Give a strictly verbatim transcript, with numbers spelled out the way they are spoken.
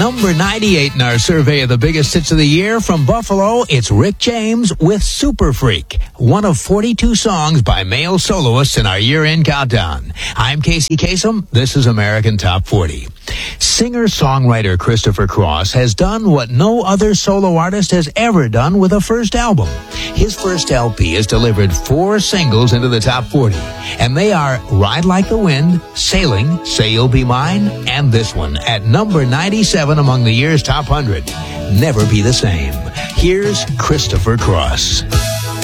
number ninety-eight in our survey of the biggest hits of the year. From Buffalo, it's Rick James with Super Freak, one of forty-two songs by male soloists in our year-end countdown. I'm Casey Kasem. This is American Top forty. Singer-songwriter Christopher Cross has done what no other solo artist has ever done with a first album. His first L P has delivered four singles into the top forty, and they are Ride Like the Wind, Sailing, Say You'll Be Mine, and this one at number ninety-seven among the year's top one hundred, Never Be the Same. Here's Christopher Cross.